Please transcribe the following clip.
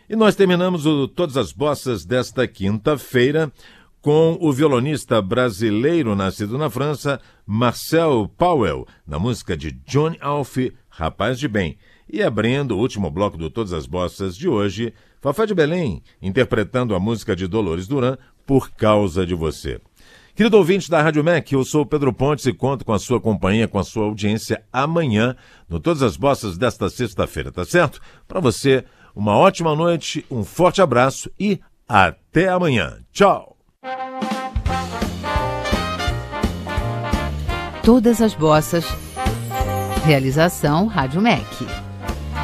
E nós terminamos o Todas as Bossas desta quinta-feira com o violonista brasileiro nascido na França, Marcel Powell, na música de Johnny Alf, Rapaz de Bem. E abrindo o último bloco do Todas as Bossas de hoje, Fafá de Belém, interpretando a música de Dolores Duran, Por Causa de Você. Querido ouvinte da Rádio MEC, eu sou o Pedro Pontes e conto com a sua companhia, com a sua audiência amanhã, no Todas as Bossas desta sexta-feira, tá certo? Para você, uma ótima noite, um forte abraço e até amanhã. Tchau! Todas as Bossas. Realização Rádio MEC.